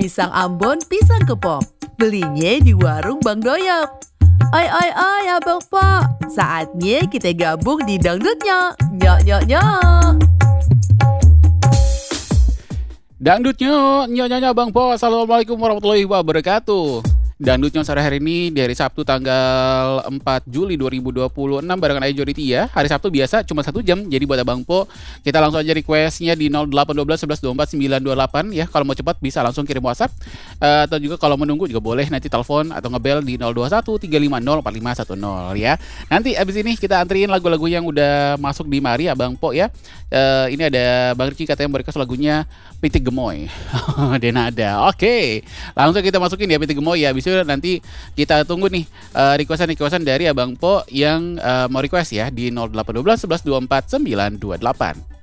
pisang Ambon, pisang kepok. Belinya di warung Bang Doyok. Oi, Abang Po, saatnya kita gabung di dangdutnya. Nyok, nyok, nyok. Dangdutnya, nyonya Bang Po. Assalamualaikum warahmatullahi wabarakatuh. Dangdutnya sore hari ini di hari Sabtu tanggal 4 Juli 2026 barengan Ayo Joriti ya. Hari Sabtu biasa cuma 1 jam. Jadi buat Abang Po, kita langsung aja requestnya di 0812 11 24 928 ya. Kalau mau cepat bisa langsung kirim WhatsApp, atau juga kalau menunggu juga boleh nanti telepon atau ngebel di 021 350 4510 ya. Nanti abis ini kita antriin lagu-lagu yang udah masuk di mari Abang Po ya. Ini ada Bang Riki katanya mau request lagunya Pitik Gemoy. Denada. Oke. Langsung kita masukin ya Pitik Gemoy ya. Bisa nanti kita tunggu nih requestan dari Abang Po yang mau request ya di 0812 11 24 928.